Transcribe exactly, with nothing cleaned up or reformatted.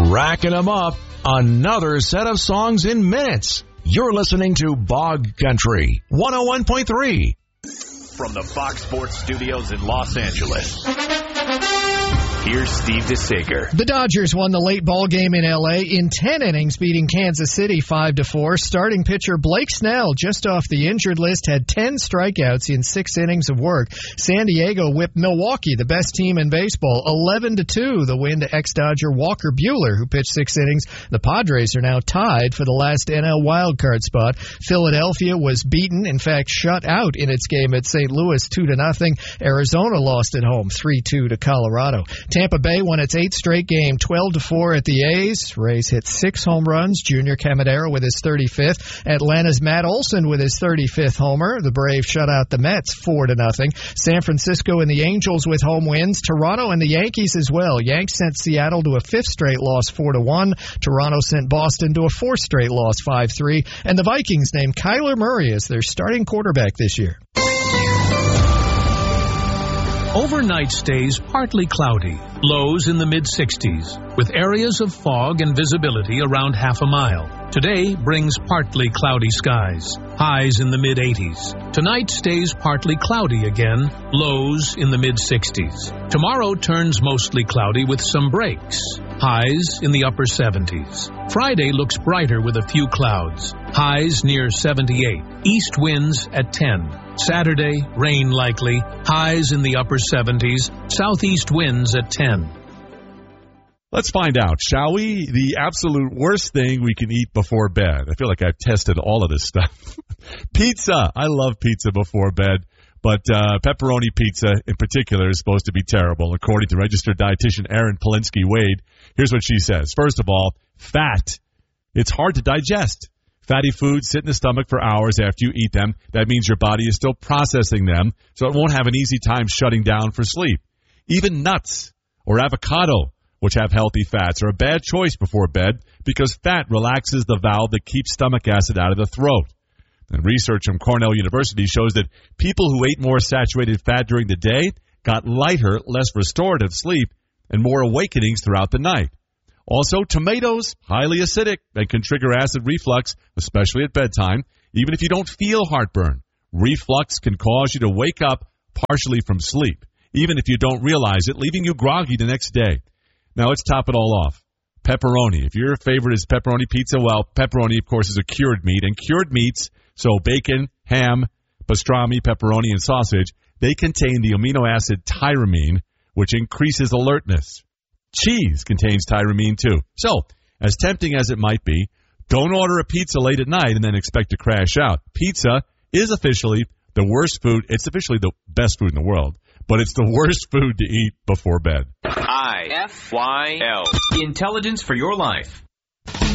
Racking them up. Another set of songs in minutes. You're listening to Bog Country one oh one point three. From the Fox Sports Studios in Los Angeles, here's Steve DeSager. The Dodgers won the late ball game in L A in ten innings, beating Kansas City five to four. Starting pitcher Blake Snell, just off the injured list, had ten strikeouts in six innings of work. San Diego whipped Milwaukee, the best team in baseball, eleven to two. The win to ex-Dodger Walker Buehler, who pitched six innings. The Padres are now tied for the last N L wildcard spot. Philadelphia was beaten, in fact, shut out in its game at Saint Louis two to nothing. Arizona lost at home three two to Colorado. Tampa Bay won its eighth straight game, twelve to four at the A's. Rays hit six home runs. Junior Caminero with his thirty-fifth. Atlanta's Matt Olson with his thirty-fifth homer. The Braves shut out the Mets four to nothing. San Francisco and the Angels with home wins. Toronto and the Yankees as well. Yanks sent Seattle to a fifth straight loss four to one. Toronto sent Boston to a fourth straight loss five three. And the Vikings named Kyler Murray as their starting quarterback this year. Overnight stays partly cloudy, lows in the mid sixties, with areas of fog and visibility around half a mile. Today brings partly cloudy skies, highs in the mid eighties. Tonight stays partly cloudy again, lows in the mid sixties. Tomorrow turns mostly cloudy with some breaks, highs in the upper seventies. Friday looks brighter with a few clouds, highs near seventy-eight, east winds at ten. Saturday, rain likely, highs in the upper seventies, southeast winds at ten. Let's find out, shall we? The absolute worst thing we can eat before bed. I feel like I've tested all of this stuff. Pizza. I love pizza before bed, but uh, pepperoni pizza in particular is supposed to be terrible, according to registered dietitian Erin Polinsky Wade. Here's what she says. First of all, fat. It's hard to digest. Fatty foods sit in the stomach for hours after you eat them. That means your body is still processing them, so it won't have an easy time shutting down for sleep. Even nuts or avocado, which have healthy fats, are a bad choice before bed because fat relaxes the valve that keeps stomach acid out of the throat. And research from Cornell University shows that people who ate more saturated fat during the day got lighter, less restorative sleep and more awakenings throughout the night. Also, tomatoes, highly acidic, and can trigger acid reflux, especially at bedtime, even if you don't feel heartburn. Reflux can cause you to wake up partially from sleep, even if you don't realize it, leaving you groggy the next day. Now, let's top it all off. Pepperoni. If your favorite is pepperoni pizza, well, pepperoni, of course, is a cured meat. And cured meats, so bacon, ham, pastrami, pepperoni, and sausage, they contain the amino acid tyramine, which increases alertness. Cheese contains tyramine, too. So, as tempting as it might be, don't order a pizza late at night and then expect to crash out. Pizza is officially the worst food. It's officially the best food in the world, but it's the worst food to eat before bed. I F Y L. Intelligence for your life.